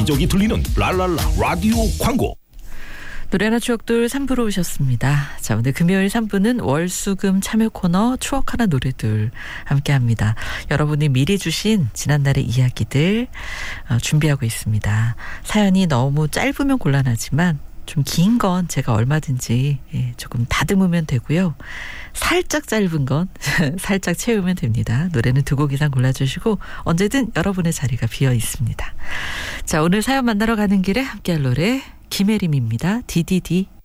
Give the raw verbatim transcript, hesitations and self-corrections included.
적이 들리는 랄랄라 라디오 광고. 노래나 추억들 삼 부로 오셨습니다. 자, 오늘 금요일 삼 부는 월수금 참여 코너 추억하나 노래들 함께합니다. 여러분이 미리 주신 지난날의 이야기들 어, 준비하고 있습니다. 사연이 너무 짧으면 곤란하지만 좀 긴 건 제가 얼마든지 예, 조금 다듬으면 되고요. 살짝 짧은 건 살짝 채우면 됩니다. 노래는 두 곡 이상 골라주시고 언제든 여러분의 자리가 비어 있습니다. 자, 오늘 사연 만나러 가는 길에 함께할 노래 김혜림입니다. 디디디.